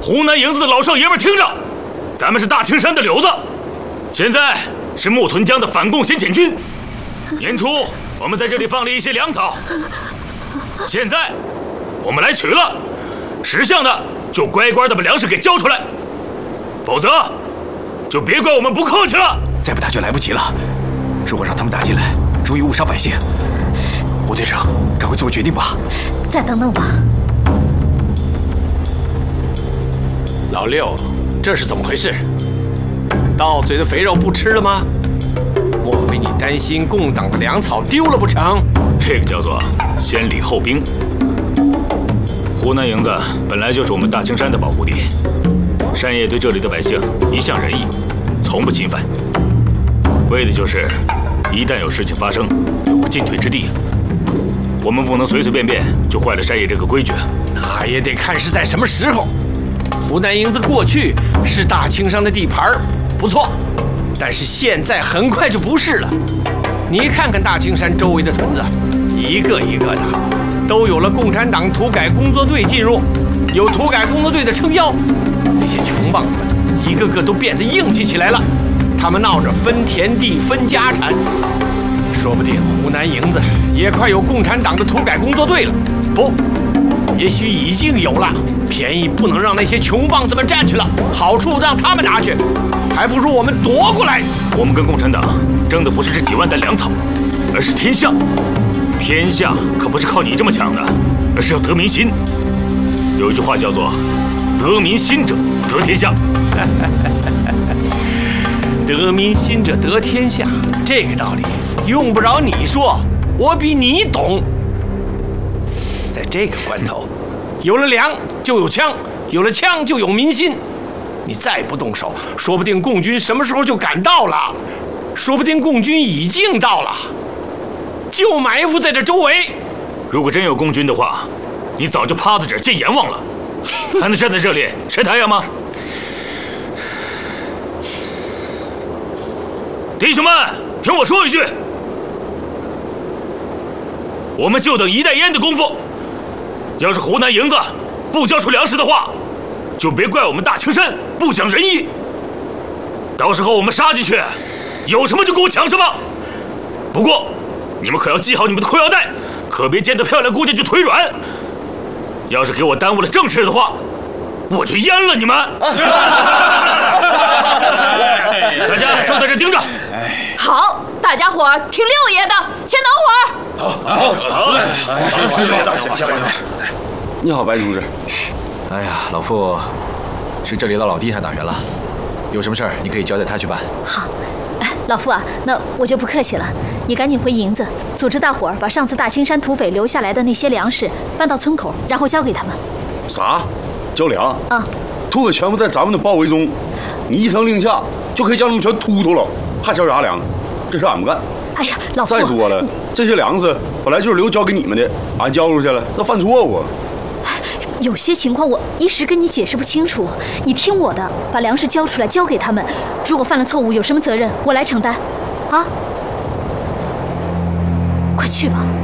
湖南营子的老少爷们听着，咱们是大青山的瘤子，现在是木屯江的反共先遣军。年初我们在这里放了一些粮草，现在我们来取了，识相的就乖乖的把粮食给交出来，否则就别怪我们不客气了。 再不打就来不及了。如果让他们打进来，容易误伤百姓。吴队长，赶快做个决定吧。 再等等吧。 老六，这是怎么回事？到嘴的肥肉不吃了吗？莫非你担心共党的粮草丢了不成？ 这个叫做先礼后兵。湖南营子本来就是我们大青山的保护地，山爷对这里的百姓一向仁义，从不侵犯，为的就是一旦有事情发生，有个进退之地。我们不能随随便便就坏了山爷这个规矩。 那也得看是在什么时候。湖南营子过去是大青山的地盘，不错，但是现在很快就不是了。你看看大青山周围的屯子，一个一个的都有了共产党土改工作队进入，有土改工作队的撑腰，那些穷棒子一个个都变得硬气起来了。他们闹着分田地、分家产，说不定湖南营子也快有共产党的土改工作队了。不，也许已经有了。便宜不能让那些穷棒子们占去了，好处让他们拿去，还不如我们夺过来。 我们跟共产党争的不是这几万担粮草，而是天下。天下可不是靠你这么抢的，而是要得民心。有一句话叫做“得民心者得天下”。 得民心者得天下，这个道理用不着你说，我比你懂。在这个关头，有了粮就有枪，有了枪就有民心。你再不动手，说不定共军什么时候就赶到了，说不定共军已经到了，就埋伏在这周围。 如果真有共军的话，你早就趴在这儿见阎王了，还能站在这里晒太阳吗？弟兄们，听我说一句，我们就等一袋烟的功夫。要是湖南营子不交出粮食的话，就别怪我们大青山不讲仁义。到时候我们杀进去，有什么就给我抢什么。不过，你们可要系好你们的裤腰带，可别见得漂亮姑娘就腿软。要是给我耽误了正事的话，我就阉了你们。大家就在这盯着。 好，大家伙听六爷的，先等会儿。 好， 你好，白同志。 哎呀，老傅，是这里的老弟还打圆了，有什么事儿你可以交代他去办。 好，老傅啊，那我就不客气了。你赶紧回营子，组织大伙儿把上次大青山土匪留下来的那些粮食搬到村口，然后交给他们。 啥？交粮？ 啊！ 土匪全部在咱们的包围中，你一声令下就可以将他们全突突了，还交啥粮？这事俺不干。 哎呀，老傅！ 再说了，这些粮食本来就是留交给你们的，俺交出去了，那犯错误。 有些情况我一时跟你解释不清楚，你听我的，把粮食交出来交给他们。如果犯了错误，有什么责任我来承担，啊！快去吧。